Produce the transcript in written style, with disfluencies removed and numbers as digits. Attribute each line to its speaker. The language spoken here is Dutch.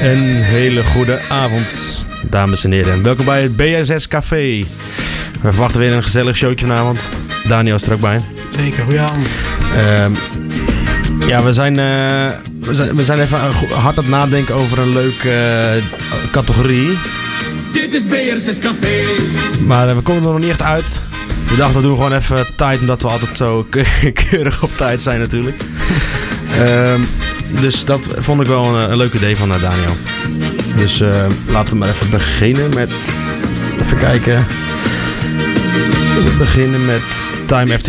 Speaker 1: Een hele goede avond, dames en heren. Welkom bij het BSS Café. We verwachten weer een gezellig showtje vanavond. Daniel is er ook bij.
Speaker 2: Zeker, goedenavond.
Speaker 1: Ja, we zijn even hard aan het nadenken over een leuke categorie.
Speaker 3: Dit is BSS Café.
Speaker 1: Maar we komen er nog niet echt uit. We dachten, we doen gewoon even tijd, omdat we altijd zo keurig op tijd zijn natuurlijk. Dus dat vond ik wel een leuk idee van Daniel. Dus laten we maar even beginnen met... Even kijken. We beginnen met Time After